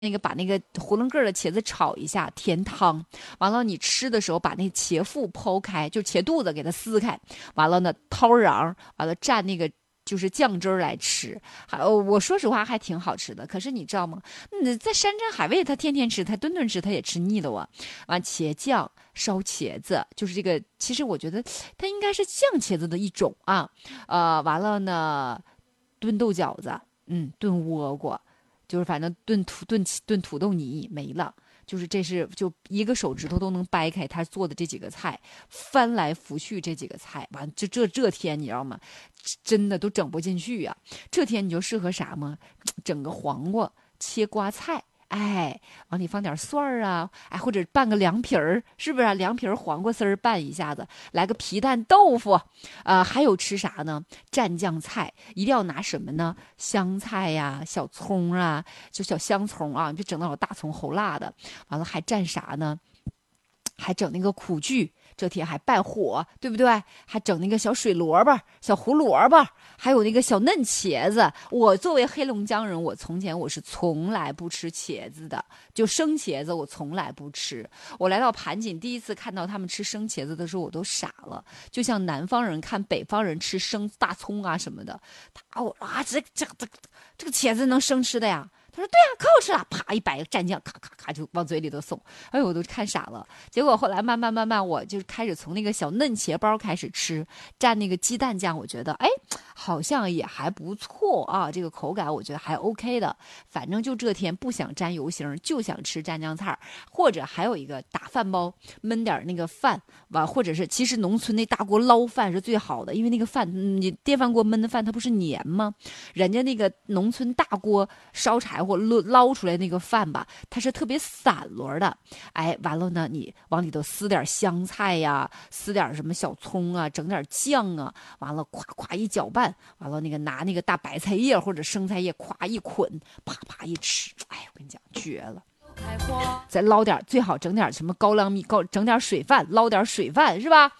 那个把那个囫囵个儿的茄子炒一下，甜汤。完了，你吃的时候把那茄腹剖开，就茄肚子给它撕开。完了呢，掏瓤，完了蘸那个就是酱汁儿来吃。我说实话还挺好吃的。可是你知道吗？在山珍海味，他天天吃，他顿顿吃，他也吃腻了啊。完茄酱烧茄子，就是这个。其实我觉得它应该是酱茄子的一种啊。完了呢，炖豆角子，炖倭瓜。就是反正炖土豆泥没了，就是这是就一个手指头都能掰开他做的这几个菜，翻来覆去这几个菜，完这天你知道吗？真的都整不进去呀、这天你就适合啥吗？整个黄瓜切瓜菜。哎，往里放点蒜儿啊，哎，或者拌个凉皮儿，是不是、啊？凉皮儿黄瓜丝儿拌一下子，来个皮蛋豆腐，还有吃啥呢？蘸酱菜一定要拿什么呢？香菜呀、小葱啊，就小香葱啊，你别整那种大葱齁辣的。完了还蘸啥呢？还整那个苦苣，这天还败火，对不对？还整那个小水萝卜、小胡萝卜，还有那个小嫩茄子。我作为黑龙江人，我从前我是从来不吃茄子的，就生茄子我从来不吃。我来到盘锦，第一次看到他们吃生茄子的时候，我都傻了。就像南方人看北方人吃生大葱啊什么的，这个茄子能生吃的呀？他说：“对呀、可好吃了！”啪一摆蘸酱，咔咔咔就往嘴里头送。哎呦，我都看傻了。结果后来慢慢，我就开始从那个小嫩茄包开始吃，蘸那个鸡蛋酱，我觉得哎，好像也还不错啊，这个口感我觉得还 OK 的。反正就这天不想沾油星，就想吃蘸酱菜，或者还有一个打饭包，焖点那个饭，完或者是其实农村那大锅捞饭是最好的，因为那个饭你电饭锅焖的饭它不是黏吗？人家那个农村大锅烧柴火捞出来那个饭吧，它是特别散落的。哎，完了呢，你往里头撕点香菜呀，撕点什么小葱啊，整点酱啊，完了咵咵一搅拌，完了那个拿那个大白菜叶或者生菜叶咵一捆，啪啪一吃，哎，我跟你讲绝了。再捞点，最好整点什么高粱米，整点水饭，捞点水饭是吧？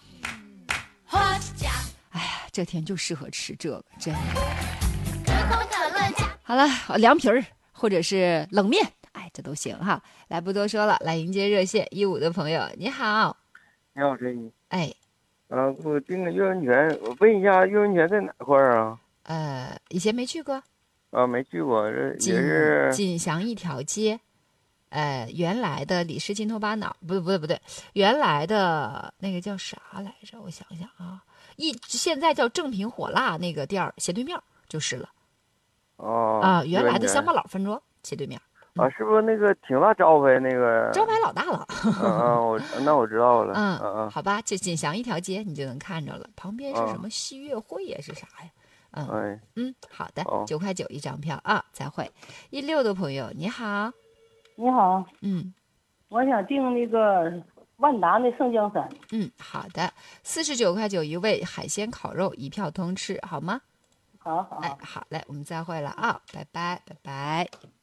哎呀，这天就适合吃这个，真的。好了，凉皮儿或者是冷面，哎，这都行哈。来，不多说了，来迎接热线15的朋友，你好。 你好，陈姨。 哎， 我订个幼儿园，我问一下，幼儿园在哪块儿啊？ 以前没去过。 没去过，这也锦是。 锦祥一条街。原来的李氏金头巴脑，不对，原来的那个叫啥来着？我想想啊，现在叫正品火辣那个店儿斜对面就是了。原来的乡巴佬饭庄斜对面。 是不是那个挺大招牌那个？ 招牌老大了。 我知道了。 好吧，就锦祥一条街你就能看着了，旁边是什么戏乐会也是啥呀？好的，9.9块一张票啊，再会。16的朋友你好。 你好，我想订那个万达的盛江山。 好的，49.9块一位海鲜烤肉，一票通吃，好吗？ 好。 哎，好嘞，我们再会了啊，拜拜。